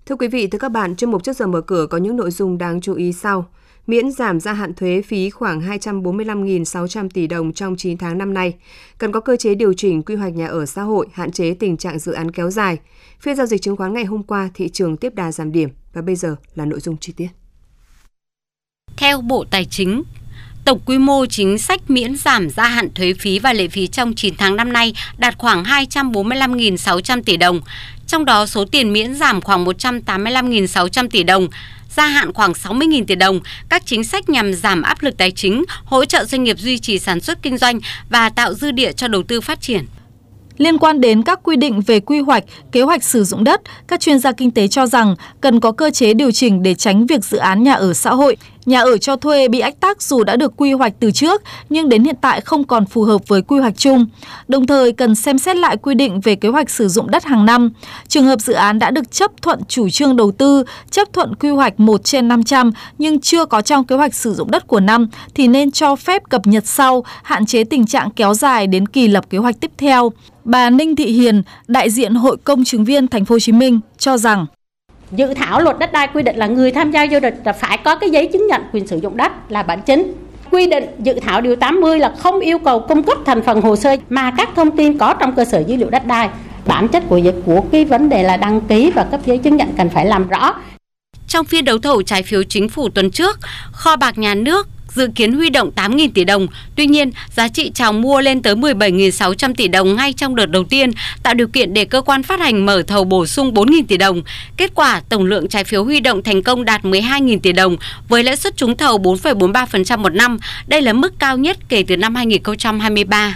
Thưa quý vị, thưa các bạn, chuyên mục Trước giờ mở cửa có những nội dung đáng chú ý sau. Miễn giảm gia hạn thuế phí khoảng 245.600 tỷ đồng trong 9 tháng năm nay. Cần có cơ chế điều chỉnh quy hoạch nhà ở xã hội, hạn chế tình trạng dự án kéo dài. Phiên giao dịch chứng khoán ngày hôm qua, thị trường tiếp đà giảm điểm. Và bây giờ là nội dung chi tiết. Theo Bộ Tài chính, tổng quy mô chính sách miễn giảm gia hạn thuế phí và lệ phí trong 9 tháng năm nay đạt khoảng 245.600 tỷ đồng. Trong đó, số tiền miễn giảm khoảng 185.600 tỷ đồng, gia hạn khoảng 60.000 tỷ đồng, các chính sách nhằm giảm áp lực tài chính, hỗ trợ doanh nghiệp duy trì sản xuất kinh doanh và tạo dư địa cho đầu tư phát triển. Liên quan đến các quy định về quy hoạch, kế hoạch sử dụng đất, các chuyên gia kinh tế cho rằng cần có cơ chế điều chỉnh để tránh việc dự án nhà ở xã hội, nhà ở cho thuê bị ách tắc dù đã được quy hoạch từ trước nhưng đến hiện tại không còn phù hợp với quy hoạch chung. Đồng thời cần xem xét lại quy định về kế hoạch sử dụng đất hàng năm. Trường hợp dự án đã được chấp thuận chủ trương đầu tư, chấp thuận quy hoạch 1/500 nhưng chưa có trong kế hoạch sử dụng đất của năm thì nên cho phép cập nhật sau, hạn chế tình trạng kéo dài đến kỳ lập kế hoạch tiếp theo. Bà Ninh Thị Hiền, đại diện Hội Công chứng viên Thành phố Hồ Chí Minh cho rằng dự thảo luật đất đai quy định là người tham gia giao dịch là phải có cái giấy chứng nhận quyền sử dụng đất là bản chính. Quy định dự thảo điều 80 là không yêu cầu cung cấp thành phần hồ sơ mà các thông tin có trong cơ sở dữ liệu đất đai. Bản chất của cái vấn đề là đăng ký và cấp giấy chứng nhận cần phải làm rõ. Trong phiên đấu thầu trái phiếu chính phủ tuần trước, kho bạc nhà nước dự kiến huy động 8.000 tỷ đồng. Tuy nhiên, giá trị chào mua lên tới 17.600 tỷ đồng ngay trong đợt đầu tiên, tạo điều kiện để cơ quan phát hành mở thầu bổ sung 4.000 tỷ đồng. Kết quả, tổng lượng trái phiếu huy động thành công đạt 12.000 tỷ đồng với lãi suất trúng thầu 4,43% một năm. Đây là mức cao nhất kể từ năm 2023.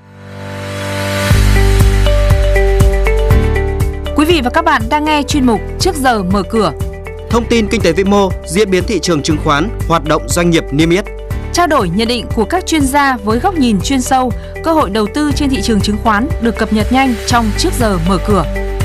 Quý vị và các bạn đang nghe chuyên mục Trước giờ mở cửa. Thông tin kinh tế vĩ mô, diễn biến thị trường chứng khoán, hoạt động doanh nghiệp niêm yết. Trao đổi nhận định của các chuyên gia với góc nhìn chuyên sâu, cơ hội đầu tư trên thị trường chứng khoán được cập nhật nhanh trong Trước giờ mở cửa.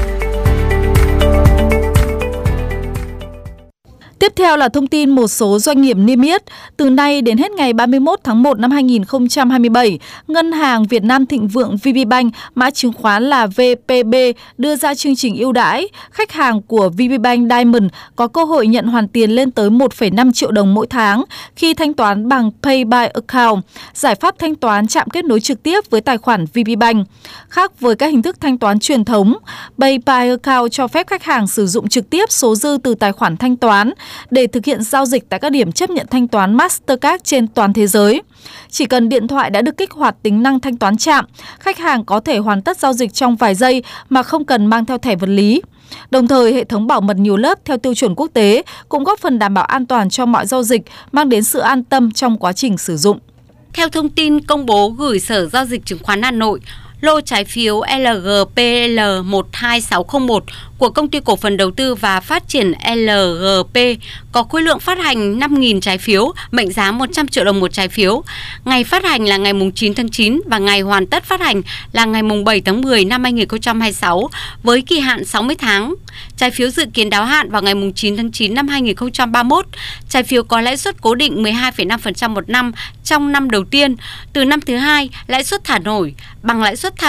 Tiếp theo là thông tin một số doanh nghiệp niêm yết. Từ nay đến hết ngày 31 tháng 1 năm 2027, Ngân hàng Việt Nam Thịnh Vượng VPBank, mã chứng khoán là VPB, đưa ra chương trình ưu đãi. Khách hàng của VPBank Diamond có cơ hội nhận hoàn tiền lên tới 1,5 triệu đồng mỗi tháng khi thanh toán bằng Pay by Account, giải pháp thanh toán chạm kết nối trực tiếp với tài khoản VPBank. Khác với các hình thức thanh toán truyền thống, Pay by Account cho phép khách hàng sử dụng trực tiếp số dư từ tài khoản thanh toán để thực hiện giao dịch tại các điểm chấp nhận thanh toán Mastercard trên toàn thế giới. Chỉ cần điện thoại đã được kích hoạt tính năng thanh toán chạm, khách hàng có thể hoàn tất giao dịch trong vài giây mà không cần mang theo thẻ vật lý. Đồng thời, hệ thống bảo mật nhiều lớp theo tiêu chuẩn quốc tế cũng góp phần đảm bảo an toàn cho mọi giao dịch, mang đến sự an tâm trong quá trình sử dụng. Theo thông tin công bố gửi Sở Giao dịch Chứng khoán Hà Nội, lô trái phiếu LGPL 12601 của Công ty Cổ phần Đầu tư và Phát triển LGP có khối lượng phát hành 5.000 trái phiếu, mệnh giá 100 triệu đồng một trái phiếu. Ngày phát hành là ngày 9 tháng 9 và ngày hoàn tất phát hành là ngày 7 tháng 10 năm 2026 với kỳ hạn 60 tháng. Trái phiếu dự kiến đáo hạn vào ngày 9 tháng 9 năm 2031. Trái phiếu có lãi suất cố định 12,5% một năm trong năm đầu tiên. Từ năm thứ hai, lãi suất thả nổi bằng lãi suất thả